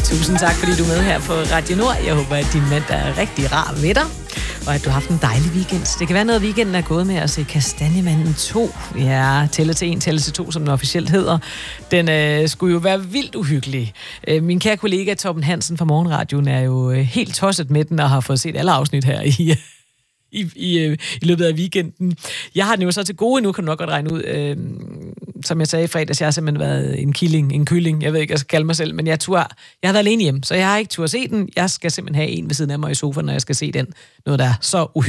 Tusind tak, fordi du er med her på Radio Nord. Jeg håber, at din mandag er rigtig rar ved dig, og at du har haft en dejlig weekend. Det kan være noget, weekenden er gået med at se Kastanjemanden 2. Ja, Tælle til 1, Tælle til 2, som den officielt hedder. Den skulle jo være vildt uhyggelig. Min kære kollega Torben Hansen fra Morgenradioen er jo helt tosset med den og har fået set alle afsnit her i løbet af weekenden. Jeg har den jo så til gode nu, kan du nok godt regne ud. Som jeg sagde i fredags, jeg har simpelthen været en kylling. Jeg ved ikke, jeg skal kalde mig selv, men jeg har været alene hjemme, så jeg har ikke tur at se den. Jeg skal simpelthen have en ved siden af mig i sofaen, når jeg skal se den. Noget, der er så uhyggeligt.